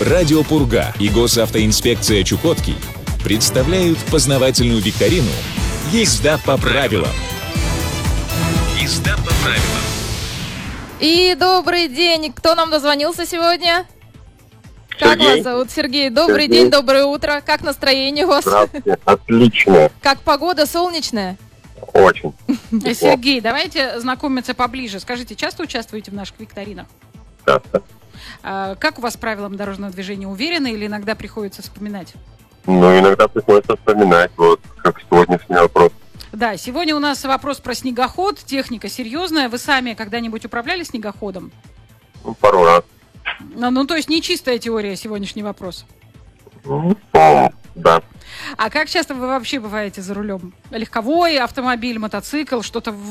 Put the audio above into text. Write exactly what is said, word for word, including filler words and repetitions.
Радио Пурга и госавтоинспекция Чукотки представляют познавательную викторину «Езда по правилам». Езда по правилам. И добрый день. Кто нам дозвонился сегодня? Как Сергей. вас зовут? Сергей. Добрый Сергей. день, доброе утро. Как настроение у вас? Здравствуйте. Отлично. Как погода? Солнечная? Очень. Сергей, давайте знакомиться поближе. Скажите, часто участвуете в наших викторинах? Часто. А, как у вас с правилам дорожного движения? Уверены или иногда приходится вспоминать? Ну, иногда приходится вспоминать, вот, как сегодняшний вопрос. Да, сегодня у нас вопрос про снегоход. Техника серьезная. Вы сами когда-нибудь управляли снегоходом? Ну, пару раз. Ну, ну, то есть не чистая теория сегодняшний вопрос. Ну, ну, да. А как часто вы вообще бываете за рулем? Легковой автомобиль, мотоцикл, что-то в